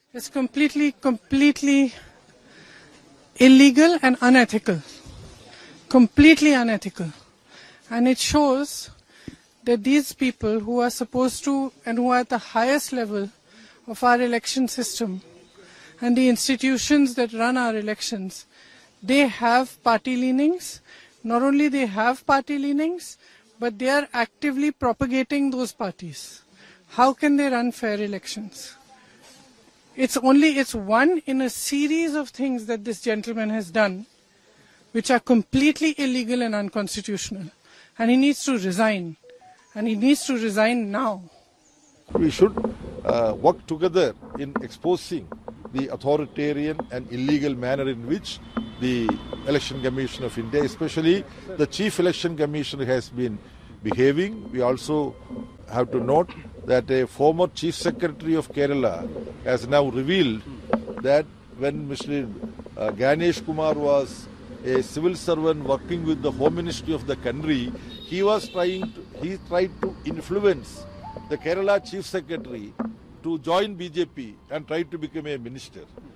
It's completely illegal and unethical. Completely unethical. And it shows that these people who are supposed to and who are at the highest level of our election system and the institutions that run our elections, they have party leanings. Not only they have party leanings, but they are actively propagating those parties. How can they run fair elections? It's one in a series of things that this gentleman has done, which are completely illegal and unconstitutional. And he needs to resign. And he needs to resign now. We should work together in exposing the authoritarian and illegal manner in which the Election Commission of India, especially the Chief Election Commissioner, has been behaving. We also have to note that a former Chief Secretary of Kerala has now revealed that when Mr. Ganesh Kumar was a civil servant working with the Home Ministry of the country, he tried to influence the Kerala Chief Secretary to join BJP and try to become a minister.